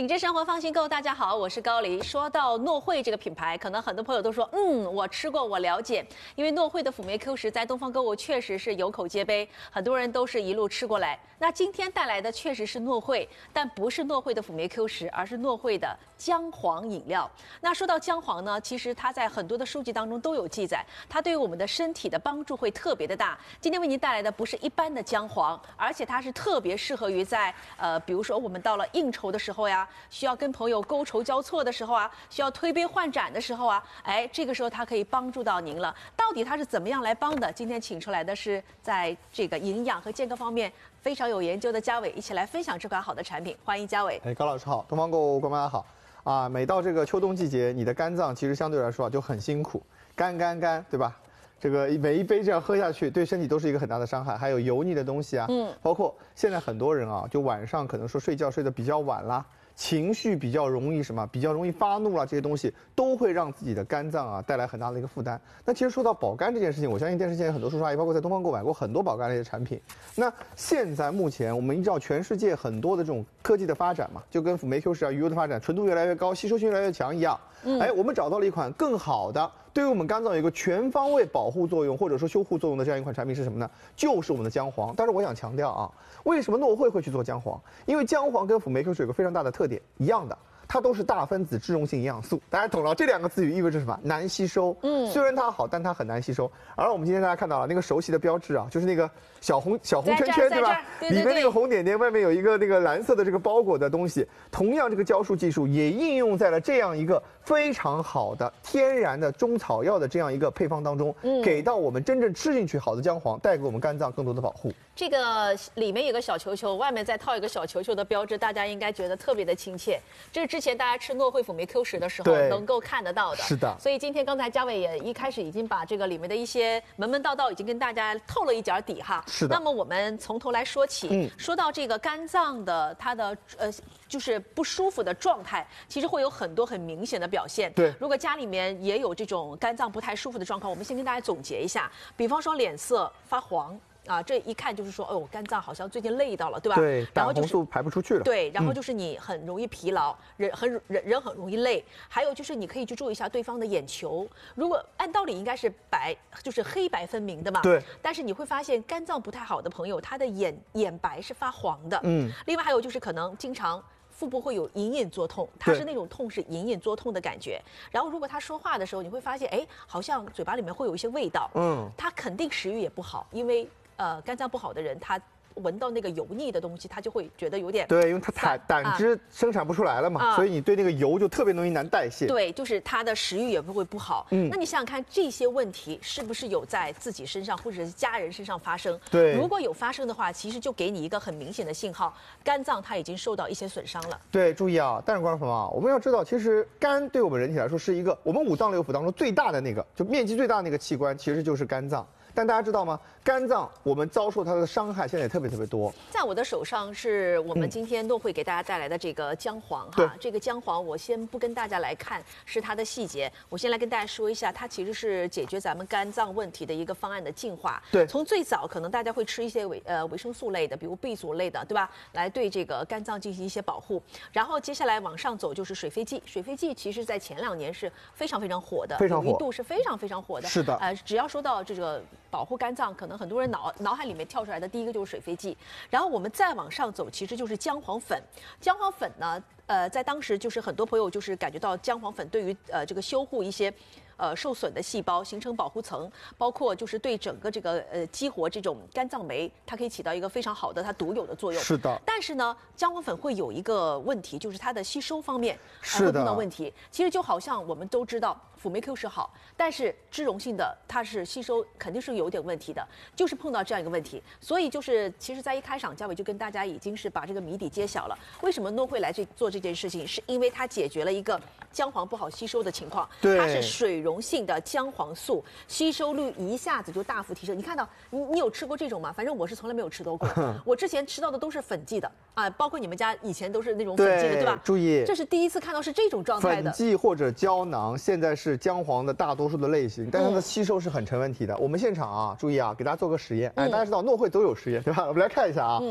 品质生活放心购，大家好，我是高黎。说到诺惠这个品牌，可能很多朋友都说，我吃过，我了解。因为诺惠的辅酶 Q10在东方购物确实是有口皆碑，很多人都是一路吃过来。那今天带来的确实是诺惠，但不是诺惠的辅酶 Q10，而是诺惠的姜黄饮料。那说到姜黄呢，其实它在很多的书籍当中都有记载，它对于我们的身体的帮助会特别的大。今天为您带来的不是一般的姜黄，而且它是特别适合于在比如说我们到了应酬的时候呀，需要跟朋友觥筹交错的时候啊，需要推杯换盏的时候啊，这个时候它可以帮助到您了。到底它是怎么样来帮的？今天请出来的是在这个营养和健康方面非常有研究的嘉伟，一起来分享这款好的产品。欢迎嘉伟。 高老师好，东方购物观众大家好啊！每到这个秋冬季节，你的肝脏其实相对来说就很辛苦，干，对吧？这个每一杯这样喝下去，对身体都是一个很大的伤害。还有油腻的东西啊，包括现在很多人啊，就晚上可能说睡觉睡得比较晚啦，情绪比较容易比较容易发怒啦，这些东西都会让自己的肝脏啊带来很大的一个负担。那其实说到保肝这件事情，我相信电视前很多叔叔阿姨，包括在东方购买过很多保肝类的产品。那现在目前我们依照全世界很多的这种科技的发展嘛，就跟辅酶 Q10啊、鱼油的发展，纯度越来越高，吸收性越来越强一样。我们找到了一款更好的，对于我们肝脏有一个全方位保护作用或者说修护作用的这样一款产品是什么呢？就是我们的姜黄。但是我想强调啊，为什么诺惠会去做姜黄？因为姜黄跟辅酶 Q10有个非常大的特点，一样的。它都是大分子脂溶性营养素，大家懂了。这两个词语意味着什么？难吸收。虽然它好，但它很难吸收。而我们今天大家看到了那个熟悉的标志啊，就是那个小红圈圈，对吧？里面那个红点点，外面有一个那个蓝色的这个包裹的东西。同样，这个胶束技术也应用在了这样一个非常好的天然的中草药的这样一个配方当中，给到我们真正吃进去好的姜黄，带给我们肝脏更多的保护。 这个里面有个小球球，外面再套一个小球球的标志，大家应该觉得特别的亲切。这是之前大家吃诺惠辅酶 Q10的时候能够看得到的。 是的。 所以今天刚才嘉伟也一开始已经把这个里面的一些门道道已经跟大家透了一点底哈。 是的。 那么我们从头来说起，说到这个肝脏的它的就是不舒服的状态，其实会有很多很明显的表现。 对。 如果家里面也有这种肝脏不太舒服的状况，我们先跟大家总结一下，比方说脸色发黄。这一看就是说，肝脏好像最近累到了，对吧？ 对，胆红素排不出去了。 对，然后就是你很容易疲劳，人很容易累。还有就是你可以去注意一下对方的眼球，如果按道理应该是就是黑白分明的嘛。 对。 但是你会发现肝脏不太好的朋友，他的眼白是发黄的。另外还有就是可能经常腹部会有隐隐作痛，它是那种痛是隐隐作痛的感觉。然后如果他说话的时候，你会发现，好像嘴巴里面会有一些味道。他肯定食欲也不好，因为肝脏不好的人，他闻到那个油腻的东西，他就会觉得有点对，因为他胆汁生产不出来了嘛，所以你对那个油就特别容易难代谢。 对，就是他的食欲也会不好。那你想想看，这些问题是不是有在自己身上或者是家人身上发生？ 对， 如果有发生的话，其实就给你一个很明显的信号，肝脏它已经受到一些损伤了。 对，注意啊，但是观众朋友啊，我们要知道，其实肝对我们人体来说是一个我们五脏六腑当中最大的那个，就面积最大的那个器官，其实就是肝脏。但大家知道吗？肝脏我们遭受它的伤害现在也特别多。 在我的手上是我们今天诺惠给大家带来的这个姜黄哈。这个姜黄我先不跟大家来看是它的细节，我先来跟大家说一下，它其实是解决咱们肝脏问题的一个方案的进化。 对， 从最早可能大家会吃一些维生素类的，比如 B 族类的，对吧？来对这个肝脏进行一些保护。然后接下来往上走就是水飞蓟，水飞蓟其实在前2年是非常火的， 非常火， 有一度是非常火的。 是的。 只要说到这个保护肝脏，可能很多人脑海里面跳出来的第一个就是水飞蓟，然后我们再往上走，其实就是姜黄粉。姜黄粉呢，在当时就是很多朋友就是感觉到姜黄粉对于这个修护一些受损的细胞，形成保护层，包括就是对整个这个激活这种肝脏酶，它可以起到一个非常好的它独有的作用。 是的。 但是呢，姜黄粉会有一个问题，就是它的吸收方面会碰到问题。其实就好像我们都知道辅酶 Q10好，但是脂溶性的它是吸收肯定是有点问题的，就是碰到这样一个问题。所以就是其实在一开场，嘉伟就跟大家已经是把这个谜底揭晓了。为什么诺惠来做这件事情，是因为它解决了一个姜黄不好吸收的情况。它是水溶性的姜黄素，吸收率一下子就大幅提升。你看到你有吃过这种吗？反正我是从来没有吃到过。我之前吃到的都是粉剂的啊，包括你们家以前都是那种粉剂的，对吧？ 注意， 这是第一次看到是这种状态的。 粉剂或者胶囊现在是姜黄的大多数的类型，但它的吸收是很成问题的。我们现场啊，注意啊，给大家做个实验。大家知道诺惠都有实验，对吧？我们来看一下啊。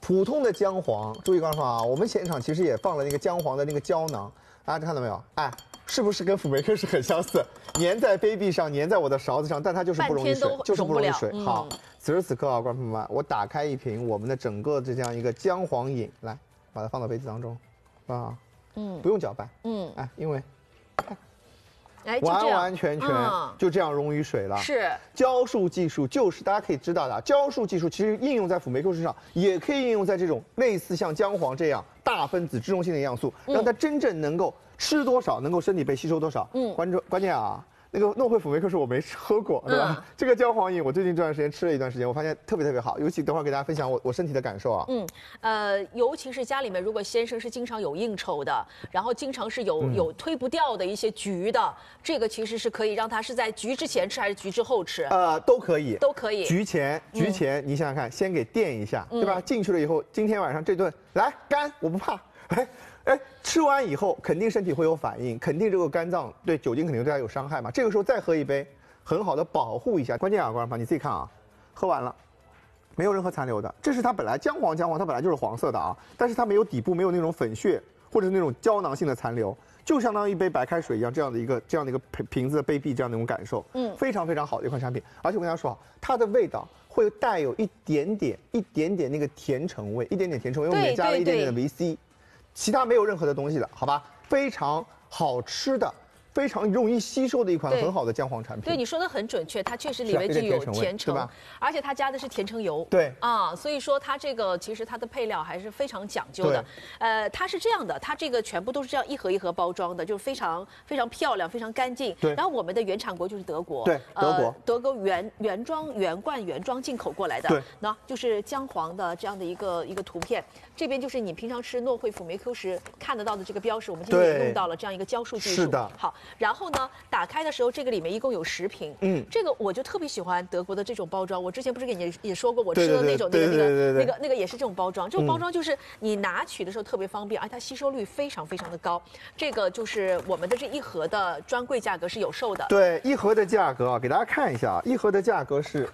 普通的姜黄，注意观众啊，我们现场其实也放了那个姜黄的那个胶囊，大家看到没有？哎，是不是跟辅酶 Q 是很相似？粘在杯壁上，粘在我的勺子上，但它就是不容易水，就是不容易水。好，此时此刻啊，观众朋友们，我打开一瓶我们的整个的这样一个姜黄饮，来把它放到杯子当中，啊，不用搅拌，哎，因为。完完全全就这样溶于水了。 是浇束技术，就是大家可以知道的，浇束技术其实应用在辅酶 Q 身上，也可以应用在这种类似像姜黄这样大分子脂溶性的营养素，让它真正能够吃多少，能够身体被吸收多少。关键啊。那个诺惠辅酶 Q 是我没喝过，对吧？这个姜黄饮我最近这段时间吃了一段时间，我发现特别特别好，尤其等会儿给大家分享我身体的感受啊。 尤其是家里面如果先生是经常有应酬的，然后经常是有推不掉的一些局的，这个其实是可以让他是在局之前吃还是局之后吃？ 都可以， 都可以。 局前你想想看，先给垫一下，对吧？进去了以后，今天晚上这顿来干，我不怕。哎，吃完以后肯定身体会有反应，肯定这个肝脏对酒精肯定对它有伤害嘛。这个时候再喝一杯，很好的保护一下。关键啊，观众朋友，你自己看啊，喝完了，没有任何残留的。这是它本来姜黄它本来就是黄色的啊，但是它没有底部没有那种粉屑或者是那种胶囊性的残留，就相当于一杯白开水一样这样的一个瓶子的杯壁这样的一种感受。非常非常好的一款产品。而且我跟大家说啊，它的味道会带有一点点那个甜橙味，因为我们也加了一点点的维 C。其他没有任何的东西的，好吧？非常好吃的，非常容易吸收的一款很好的姜黄产品。 对，你说的很准确，它确实里面就有甜橙，而且它加的是甜橙油。 对啊，所以说它这个其实它的配料还是非常讲究的。它是这样的，它这个全部都是这样一盒一盒包装的，就非常非常漂亮，非常干净。 对。 然后我们的原产国就是德国。 对， 德国原装进口过来的。 对。 那就是姜黄的这样的一个图片，这边就是你平常吃诺惠辅酶 Q 时看得到的这个标识，我们今天也用到了这样一个浇束技术。 是的。 好，然后呢，打开的时候这个里面一共有10瓶。这个我就特别喜欢德国的这种包装。我之前不是给你也说过，我吃的那种那个也是这种包装。这种包装就是你拿取的时候特别方便，而且它吸收率非常非常的高。这个就是我们的这一盒的专柜价格是有售的。 对，一盒的价格啊，给大家看一下，一盒的价格是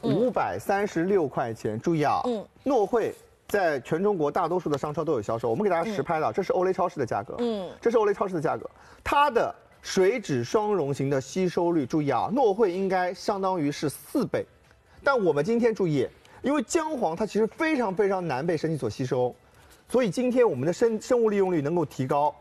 536块钱。注意啊，诺惠在全中国大多数的商超都有销售。我们给大家实拍了，这是欧蕾超市的价格。这是欧蕾超市的价格，它的水脂双溶型的吸收率，注意啊，诺惠应该相当于是4倍，但我们今天注意，因为姜黄它其实非常非常难被身体所吸收，所以今天我们的生物利用率能够提高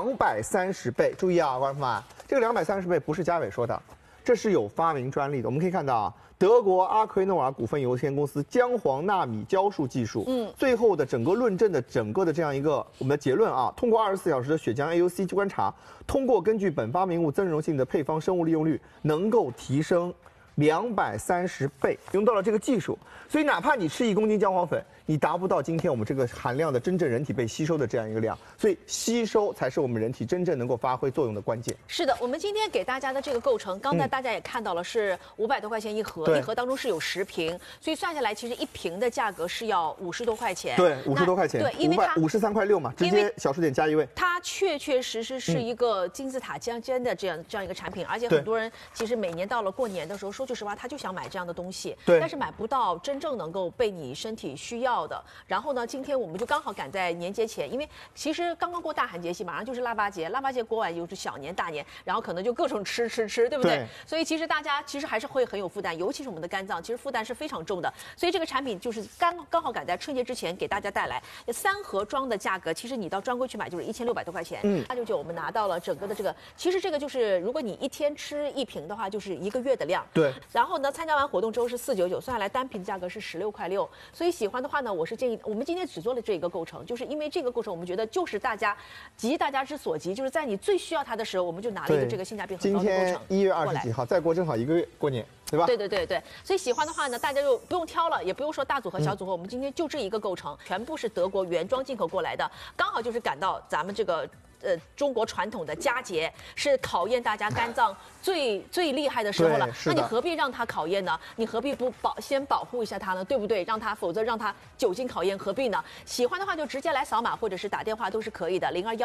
230倍。注意啊，观众朋友们，这个230倍不是嘉伟说的，这是有发明专利的。我们可以看到啊，德国阿奎诺尔股份有限公司姜黄纳米浇束技术，最后的整个论证的整个的这样一个我们的结论啊，通过24小时的血浆 AUC 观察，通过根据本发明物增溶性的配方生物利用率，能够提升230倍，用到了这个技术，所以哪怕你吃1公斤姜黄粉，你达不到今天我们这个含量的真正人体被吸收的这样一个量，所以吸收才是我们人体真正能够发挥作用的关键。 是的，我们今天给大家的这个构成，刚才大家也看到了，是500多块钱一盒，一盒当中是有10瓶，所以算下来其实1瓶的价格是要50多块钱。 对，50多块钱。 对，因为它 53.6块嘛，直接小数点加1位。 它确实是一个金字塔尖的这样一个产品，而且很多人其实每年到了过年的时候，说句实话，他就想买这样的东西，但是买不到真正能够被你身体需要的。然后呢，今天我们就刚好赶在年节前，因为其实刚刚过大寒节气，马上就是腊八节，腊八节过完就是小年大年，然后可能就各种吃，对不对？所以其实大家还是会很有负担，尤其是我们的肝脏，其实负担是非常重的。所以这个产品就是刚好赶在春节之前给大家带来3盒装的价格，其实你到专柜去买就是1600多块钱。899我们拿到了整个的这个，其实这个就是如果你一天吃1瓶的话，就是1个月的量。 对。 然后呢，参加完活动之后是499，算下来单瓶价格是16块6。所以喜欢的话呢，我是建议我们今天只做了这一个构成，就是因为这个构成我们觉得就是大家之所急，就是在你最需要它的时候，我们就拿了一个这个性价比很高的构成。 今天1月20几号，再过正好1个月过年，对吧？ 对。所以喜欢的话呢，大家就不用挑了，也不用说大组合小组合，我们今天就这一个构成，全部是德国原装进口过来的，刚好就是赶到咱们这个中国传统的佳节，是考验大家肝脏最厉害的时候了。那你何必让它考验呢？你何必不先保护一下它呢？对不对？否则让它久经考验，何必呢？喜欢的话就直接来扫码或者是打电话都是可以的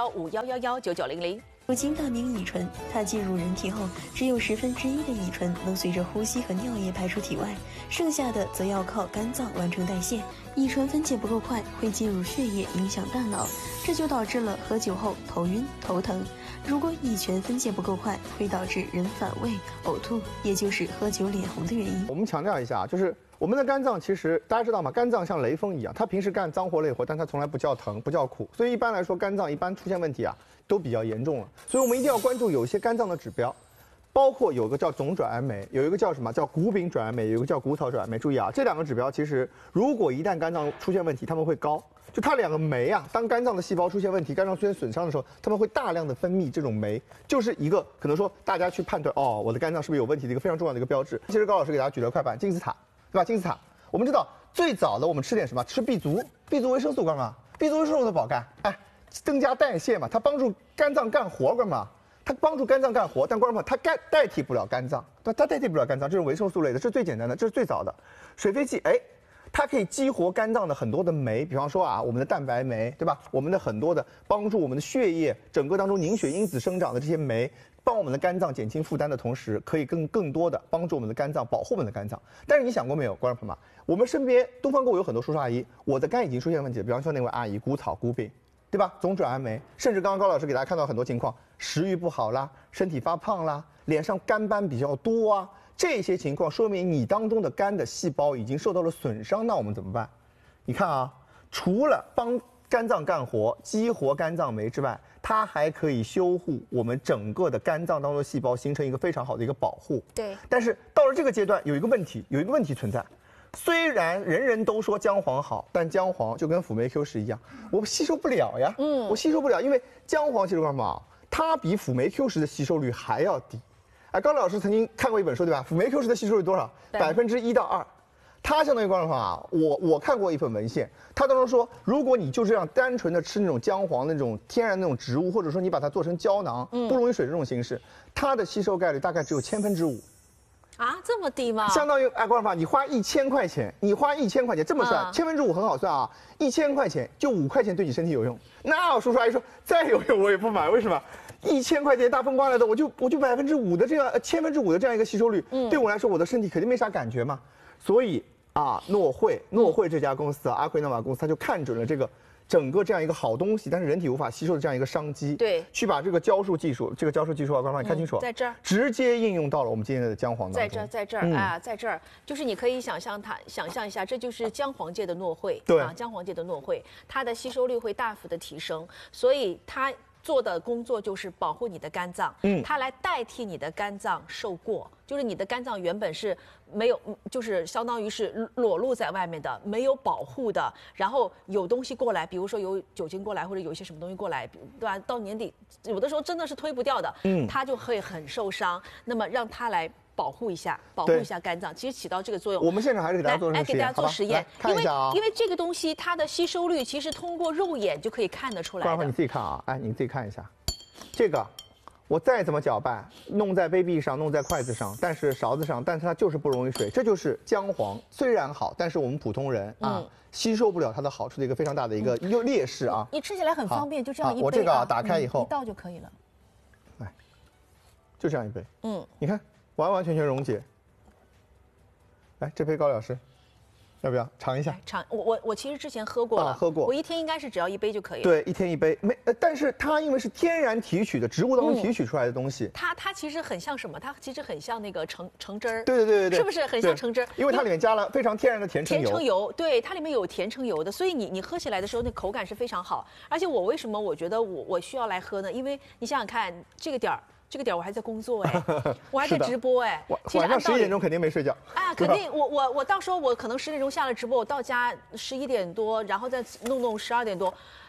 ，0215111990。 如今大名乙醇，它进入人体后，只有1/10的乙醇能随着呼吸和尿液排出体外，剩下的则要靠肝脏完成代谢。乙醇分解不够快，会进入血液，影响大脑，这就导致了喝酒后头晕、头疼。如果乙醛分解不够快，会导致人反胃、呕吐，也就是喝酒脸红的原因。 我们强调一下，就是我们的肝脏其实大家知道吗？肝脏像雷锋一样，它平时干脏活累活，但它从来不叫疼，不叫苦。所以一般来说，肝脏一般出现问题啊，都比较严重了。所以我们一定要关注有一些肝脏的指标，包括有个叫总转氨酶，有一个叫什么叫谷丙转氨酶，有一个叫谷草转氨酶。注意啊，这2个指标其实如果一旦肝脏出现问题，它们会高。就它2个酶啊，当肝脏的细胞出现问题，肝脏出现损伤的时候，它们会大量的分泌这种酶，就是一个可能说大家去判断哦，我的肝脏是不是有问题的一个非常重要的一个标志。其实高老师给大家举了快板，金字塔，对吧？金字塔，我们知道最早的我们吃点什么？吃B族维生素干嘛？B族维生素的保肝，增加代谢嘛，它帮助肝脏干活干嘛？它帮助肝脏干活，但观众朋友，它代替不了肝脏，它代替不了肝脏，这是维生素类的，这是最简单的，这是最早的。水飞蓟，它可以激活肝脏的很多的酶，比方说啊，我们的蛋白酶，对吧？我们的很多的帮助我们的血液整个当中凝血因子生长的这些酶，帮我们的肝脏减轻负担的同时，可以更多的帮助我们的肝脏，保护我们的肝脏。但是你想过没有，观众朋友们，我们身边东方购物有很多叔叔阿姨，我的肝已经出现问题了，比方说那位阿姨，谷草、谷丙，对吧？总转氨酶，甚至刚刚高老师给大家看到很多情况，食欲不好啦，身体发胖啦，脸上肝斑比较多啊。这些情况说明你当中的肝的细胞已经受到了损伤，那我们怎么办？你看啊，除了帮肝脏干活、激活肝脏酶之外，它还可以修护我们整个的肝脏当中的细胞，形成一个非常好的一个保护。 对。但是到了这个阶段，有一个问题存在。虽然人人都说姜黄好，但姜黄就跟辅酶 Q 十一样，我吸收不了呀。我吸收不了，因为姜黄其实干嘛？它比辅酶 Q 十的吸收率还要低。高老师曾经看过一本书，对吧？辅酶 Q 十的吸收率多少？1%到2%。它相当于观众朋友啊，我看过一份文献，它当中说，如果你就这样单纯的吃那种姜黄那种天然那种植物，或者说你把它做成胶囊，不溶于水这种形式，它的吸收概率大概只有5%。 啊，这么低吗？ 相当于观众朋友，你花1000块钱，这么算，5%很好算啊，1000块钱就5块钱对你身体有用。那我叔叔阿姨说再有用我也不买，为什么？1000块钱大风刮来的，我就5%的这样5%的这样一个吸收率，对我来说我的身体肯定没啥感觉嘛。所以啊，诺惠这家公司啊，阿奎诺瓦公司，他就看准了这个整个这样一个好东西，但是人体无法吸收的这样一个商机， 对， 去把这个胶束技术啊，观众你看清楚， 在这儿直接应用到了我们今天的姜黄当中， 在这儿啊，在这儿，就是你可以想象一下，这就是姜黄界的诺惠， 对啊，姜黄界的诺惠，它的吸收率会大幅的提升，所以它做的工作就是保护你的肝脏，它来代替你的肝脏受过，就是你的肝脏原本是没有，就是相当于是裸露在外面的，没有保护的，然后有东西过来，比如说有酒精过来，或者有一些什么东西过来，对吧？到年底有的时候真的是推不掉的，它就会很受伤。那么让它来保护一下肝脏，其实起到这个作用。 我们现场还是给大家做给大家做实验， 看一下啊， 因为这个东西它的吸收率其实通过肉眼就可以看得出来的。 观众你自己看啊，你自己看一下，这个我再怎么搅拌，弄在杯壁上，弄在筷子上，但是勺子上，但是它就是不溶于水，这就是姜黄虽然好，但是我们普通人啊吸收不了它的好处的一个非常大的一个劣势啊。 你吃起来很方便，就这样一杯， 我这个打开以后一倒就可以了， 来，就这样一杯，你看完完全全溶解。来，这杯高老师，要不要尝一下？ 我其实之前喝过了， 喝过。 我一天应该是只要1杯就可以了。 对，1天1杯，但是它因为是天然提取的，植物当中提取出来的东西， 它其实很像什么？它其实很像那个橙汁儿。 对， 是不是很像橙汁儿？ 因为它里面加了非常天然的甜橙油。 甜橙油，对，它里面有甜橙油的，所以你喝起来的时候，那口感是非常好。而且为什么我觉得我需要来喝呢？因为你想想看，这个点儿我还在工作我还在直播晚上11点钟肯定没睡觉啊，肯定我到时候我可能10点钟下了直播，我到家11点多，然后再弄12点多，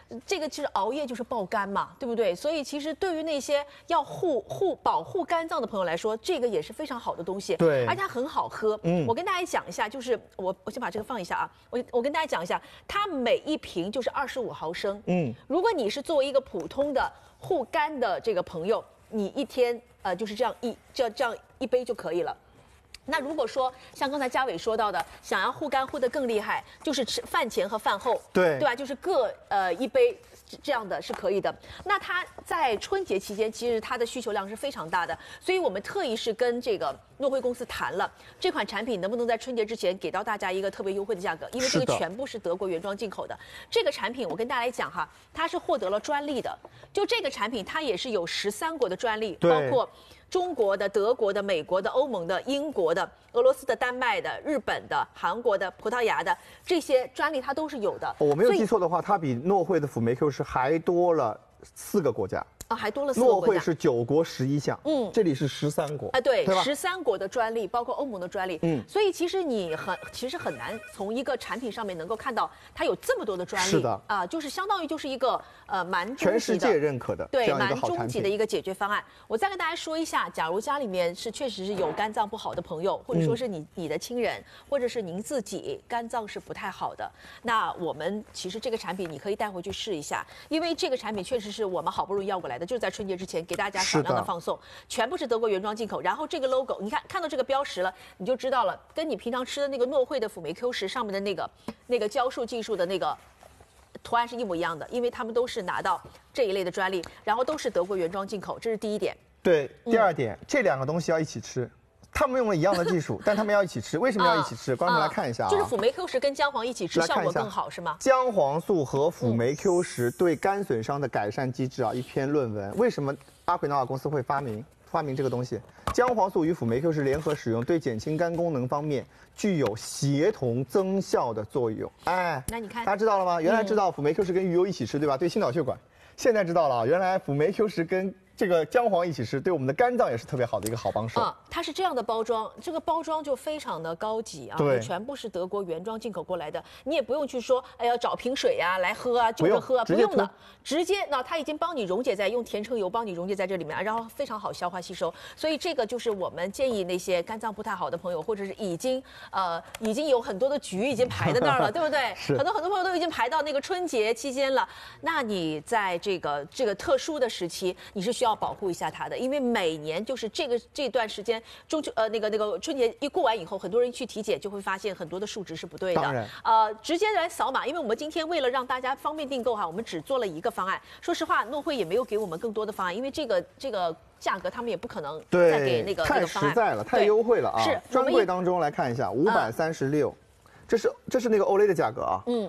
这个其实熬夜就是爆肝嘛，对不对？所以其实对于那些要保护肝脏的朋友来说，这个也是非常好的东西。 对， 而且它很好喝。我跟大家讲一下，就是我先把这个放一下啊，我跟大家讲一下，它每一瓶就是25毫升。如果你是作为一个普通的护肝的这个朋友，你一天就是这样一杯就可以了。那如果说像刚才嘉伟说到的，想要护肝护得更厉害，就是吃饭前和饭后，对吧？就是各一杯这样的是可以的。那它在春节期间，其实它的需求量是非常大的，所以我们特意是跟这个诺辉公司谈了，这款产品能不能在春节之前给到大家一个特别优惠的价格，因为这个全部是德国原装进口的。这个产品我跟大家来讲哈，它是获得了专利的，就这个产品它也是有13国的专利，包括中国的、德国的、美国的、欧盟的、英国的、俄罗斯的、丹麦的、日本的、韩国的、葡萄牙的这些专利，它都是有的。 我没有记错的话，它比诺惠的辅酶 Q10还多了4个国家。 还多了4个国家。 诺惠是9国11项，这里是13国。 对，13国的专利，包括欧盟的专利。所以其实其实很难从一个产品上面能够看到它有这么多的专利。 是的， 就是相当于就是一个蛮全世界认可的， 对，蛮终极的一个解决方案。我再跟大家说一下，假如家里面确实是有肝脏不好的朋友，或者说是你的亲人，或者是您自己肝脏是不太好的，那我们其实这个产品你可以带回去试一下，因为这个产品确实是我们好不容易要过来的，就是在春节之前给大家少量的放送，全部是德国原装进口。然后这个 logo， 你看到这个标识了，你就知道了，跟你平常吃的那个诺惠的辅酶 Q10上面的那个胶束技术的那个图案是一模一样的，因为他们都是拿到这一类的专利，然后都是德国原装进口，这是第一点。 对，第二点，这2个东西要一起吃。他们用了一样的技术，但他们要一起吃，为什么要一起吃？观众来看一下就是辅酶 Q10跟姜黄一起吃，效果更好是吗？ 姜黄素和辅酶 Q10对肝损伤的改善机制一篇论文。为什么阿奎诺瓦公司会发明这个东西？姜黄素与辅酶 Q10联合使用，对减轻肝功能方面具有协同增效的作用。 那你看， 大家知道了吗？原来知道辅酶 Q10跟鱼油一起吃，对吧？对心脑血管。现在知道了，原来辅酶 Q10跟这个姜黄一起吃，对我们的肝脏也是特别好的一个好帮手。 它是这样的包装，这个包装就非常的高级对，全部是德国原装进口过来的，你也不用去说，哎呀找瓶水来喝就着喝不用的，直接它已经帮你溶解在用甜橙油帮你溶解在这里面，然后非常好消化吸收。所以这个就是我们建议那些肝脏不太好的朋友，或者是已经有很多的局已经排在那儿了，对不对？很多朋友都已经排到那个春节期间了，那你在这个特殊的时期，你是需要保护一下它的，因为每年就是这段时间那个春节一过完以后，很多人去体检就会发现很多的数值是不对的。直接来扫码，因为我们今天为了让大家方便订购我们只做了一个方案。说实话，诺惠也没有给我们更多的方案，因为这个价格他们也不可能再给那个太实在了，太优惠了是专柜当中来看一下，536。这是那个欧莱的价格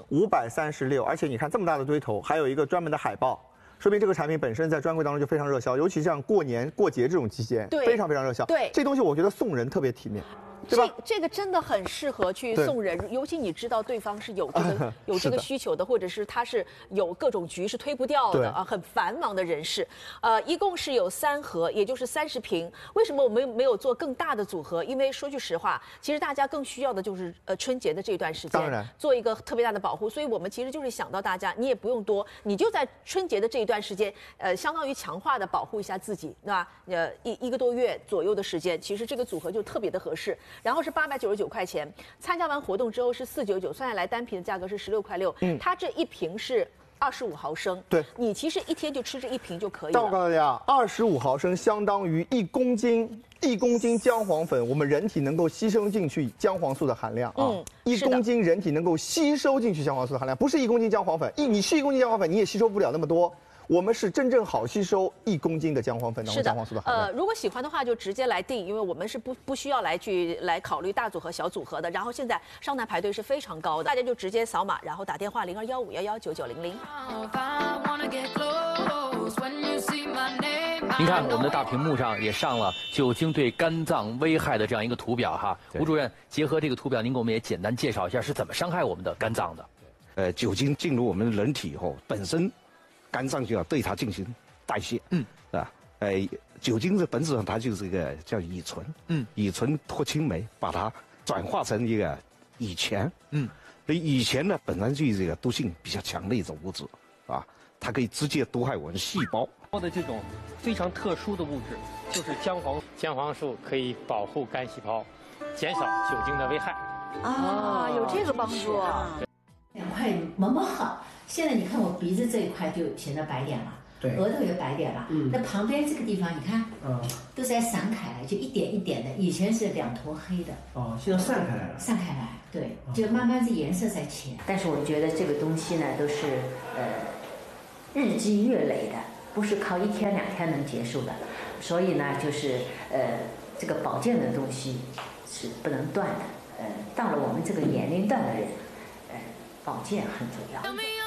536，而且你看这么大的堆头，还有一个专门的海报，说明这个产品本身在专柜当中就非常热销，尤其像过年过节这种期间，非常热销。对，这东西我觉得送人特别体面。 这个真的很适合去送人，尤其你知道对方是有这个需求的，或者是他是有各种局是推不掉的很繁忙的人士。一共是有3盒，也就是30瓶。为什么我们没有做更大的组合？因为说句实话，其实大家更需要的就是春节的这段时间，做一个特别大的保护。所以我们其实就是想到大家，你也不用多，你就在春节的这一段时间，相当于强化的保护一下自己，对吧？一个多月左右的时间，其实这个组合就特别的合适。然后是899块钱，参加完活动之后是499，算下来单瓶的价格是16块6。它这一瓶是25毫升， 对， 你其实一天就吃这一瓶就可以了。 但我告诉大家，25毫升相当于1公斤姜黄粉，我们人体能够吸收进去姜黄素的含量1公斤人体能够吸收进去姜黄素的含量，不是1公斤姜黄粉，你吃1公斤姜黄粉你也吸收不了那么多。我们是真正好吸收1公斤的姜黄粉当中姜黄素的含量。 如果喜欢的话就直接来订，因为我们是不需要来考虑大组合小组合的。然后现在上台排队是非常高的，大家就直接扫码，然后打电话0215119900。 您看我们的大屏幕上也上了酒精对肝脏危害的这样一个图表哈。吴主任，结合这个图表，您给我们也简单介绍一下是怎么伤害我们的肝脏的。 酒精进入我们人体以后，本身肝脏就要对它进行代谢，酒精的本质上它就是一个叫乙醇，乙醇脱氢酶把它转化成一个乙醛，所以乙醛呢本身就是这个毒性比较强的一种物质， 啊，它可以直接毒害我们的细胞。 的这种非常特殊的物质就是姜黄，姜黄素可以保护肝细胞，减少酒精的危害。 有这个帮助。 2块毛毛好，现在你看我鼻子这一块就显得白点了。 对， 额头也白点了。那旁边这个地方，你看，都在散开来，就一点一点的。以前是2坨黑的。 现在散开来了。 散开来，对，就慢慢这颜色在浅。但是我觉得这个东西呢，都是日积月累的，不是靠1天2天能结束的。所以呢，就是这个保健的东西是不能断的。到了我们这个年龄段的人，保健很重要。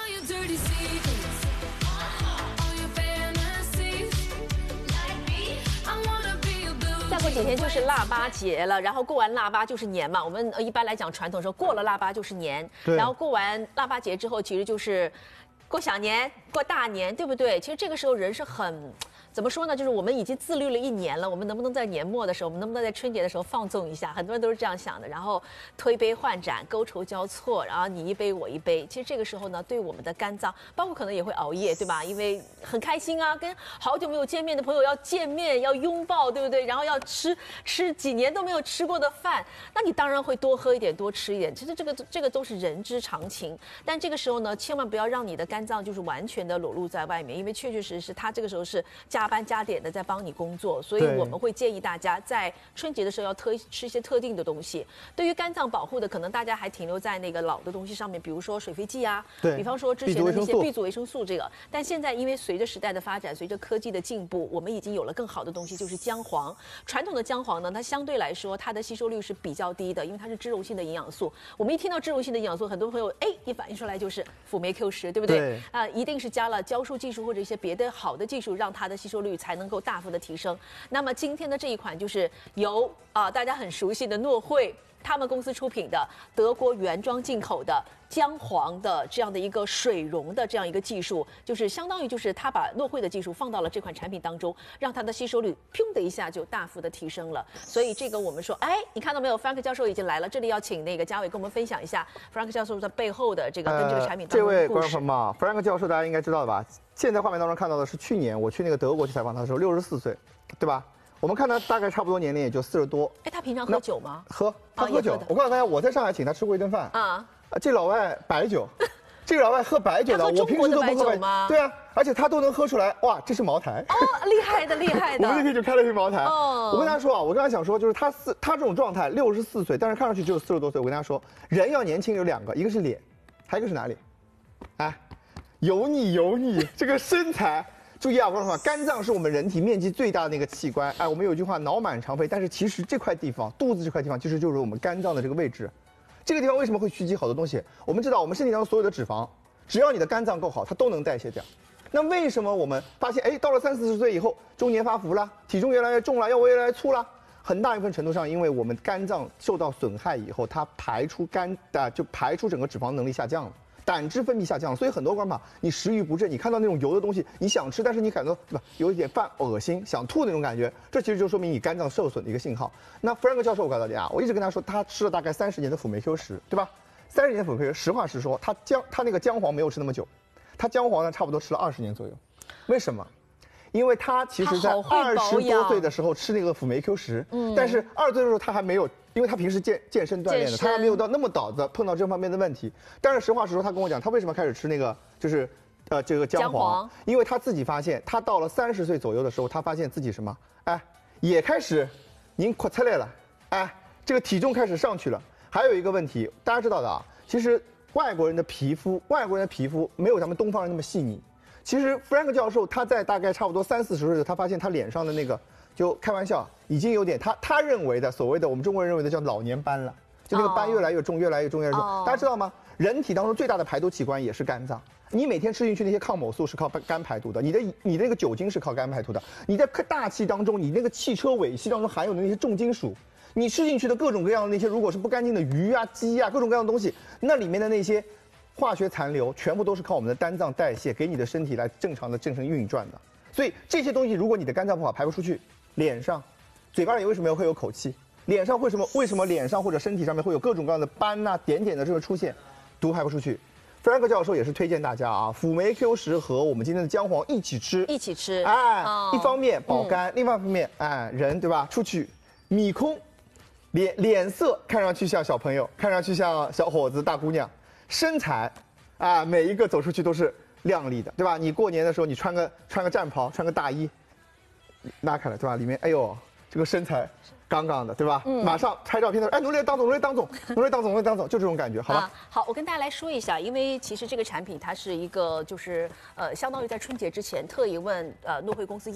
再过几天就是腊八节了，然后过完腊八就是年嘛。我们一般来讲传统说过了腊八就是年，然后过完腊八节之后，其实就是过小年、过大年，对不对？其实这个时候人是很。怎么说呢？就是我们已经自律了1年了，我们能不能在年末的时候，我们能不能在春节的时候放纵一下？很多人都是这样想的。然后推杯换盏，觥筹交错，然后你一杯我一杯。其实这个时候呢，对我们的肝脏，包括可能也会熬夜，对吧？因为很开心啊，跟好久没有见面的朋友要见面，要拥抱，对不对？然后要吃几年都没有吃过的饭，那你当然会多喝一点，多吃一点。其实这个都是人之常情。但这个时候呢，千万不要让你的肝脏就是完全的裸露在外面，因为确确实实它这个时候是加班加点的在帮你工作，所以我们会建议大家在春节的时候要吃一些特定的东西。对于肝脏保护的，可能大家还停留在那个老的东西上面，比如说水飞剂啊，比方说之前的那些 B 族维生素这个。但现在因为随着时代的发展，随着科技的进步，我们已经有了更好的东西，就是姜黄。传统的姜黄呢，它相对来说它的吸收率是比较低的，因为它是脂溶性的营养素。我们一听到脂溶性的营养素，很多朋友一反应出来就是辅酶 Q10，对不对？一定是加了胶束技术或者一些别的好的技术，让它的吸收率才能够大幅的提升。那么今天的这一款就是由大家很熟悉的诺汇他们公司出品的德国原装进口的姜黄的这样的一个水溶的这样一个技术，就是相当于就是他把诺汇的技术放到了这款产品当中，让它的吸收率砰的一下就大幅的提升了。所以这个我们说，你看到没有 ，Frank 教授已经来了，这里要请那个嘉伟跟我们分享一下 Frank 教授在背后的这个跟这个产品当中的故事。 这位观众朋友们 ，Frank 教授大家应该知道的吧？现在画面当中看到的是去年我去那个德国去采访他的时候，64岁，对吧？我们看他大概差不多年龄也就40多。 他平常喝酒吗？ 他喝酒。我告诉大家，我在上海请他吃过一顿饭这老外白酒，这个老外喝白酒的，我平时都不喝白酒吗？对啊，而且他都能喝出来，哇，这是茅台。 厉害的。我们那天就开了一瓶茅台。我跟他说我刚才想说，就是他这种状态，64岁，但是看上去只有40多岁。我跟他说，人要年轻有2个，一个是脸，还有一个是哪里？油腻，这个身材。注意啊，观众朋友，肝脏是我们人体面积最大的那个器官。我们有句话，脑满肠肥，但是其实这块地方，肚子这块地方，就是我们肝脏的这个位置。这个地方为什么会蓄积好多东西？我们知道，我们身体当中所有的脂肪，只要你的肝脏够好，它都能代谢掉。那为什么我们发现，到了30-40岁以后，中年发福了，体重越来越重了，腰围越来越粗了？很大一部分程度上，因为我们肝脏受到损害以后，它排出排出整个脂肪能力下降了。胆汁分泌下降，所以很多观众你食欲不振，你看到那种油的东西，你想吃，但是你感到对吧，有一点恶心、想吐那种感觉，这其实就说明你肝脏受损的一个信号。那弗兰克教授，我告诉大家，我一直跟他说，他吃了大概30年的辅酶 Q10，对吧？30年辅酶 Q10，实话实说，他那个姜黄没有吃那么久，他姜黄呢差不多吃了20年左右。为什么？因为他其实在20多岁的时候吃那个辅酶 Q10，但是20岁的时候他还没有，因为他平时健身锻炼的，他还没有到那么早的碰到这方面的问题。但是实话实说，他跟我讲，他为什么开始吃那个就是这个姜黄，因为他自己发现，他到了30岁左右的时候，他发现自己什么，也开始您垮出来了，这个体重开始上去了。还有一个问题，大家知道的其实外国人的皮肤没有咱们东方人那么细腻。其实弗兰克教授他在大概差不多30-40岁的时候，他发现他脸上的那个，就开玩笑，已经有点他认为的所谓的我们中国人认为的叫老年斑了，就那个斑越来越重，越来越重。大家知道吗？人体当中最大的排毒器官也是肝脏。你每天吃进去那些抗某素是靠肝排毒的，你的那个酒精是靠肝排毒的。你在大气当中，你那个汽车尾气当中含有的那些重金属，你吃进去的各种各样的那些，如果是不干净的鱼鸡各种各样的东西，那里面的那些化学残留全部都是靠我们的肝脏代谢给你的身体来正常运转的。所以这些东西如果你的肝脏不好排不出去，脸上、嘴巴里为什么会有口气？脸上为什么脸上或者身体上面会有各种各样的斑点点的这个出现？毒排不出去。 Frank 教授也是推荐大家啊，辅酶 Q10和我们今天的姜黄一起吃， 一起吃。 哎，一方面保肝，另外一方面，哎，人对吧？出去米空，脸色看上去像小朋友，看上去像小伙子、大姑娘，身材，啊，每一个走出去都是靓丽的，对吧？你过年的时候，你穿个战袍，穿个大衣，拉开了，对吧？里面，哎呦，这个身材。杠杠的，对吧？马上拍照片的时候，哎，努力当总，就这种感觉，好吧？ 好，我跟大家来说一下，因为其实这个产品它是一个，就是相当于在春节之前特意问诺汇公司